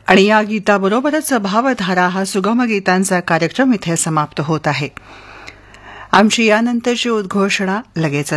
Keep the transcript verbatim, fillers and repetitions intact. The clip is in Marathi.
आणि या गीताबरोबरच भावधारा हा सुगम गीतांचा कार्यक्रम इथे समाप्त होत आहे. आमची यानंतरची उद्घोषणा लगेच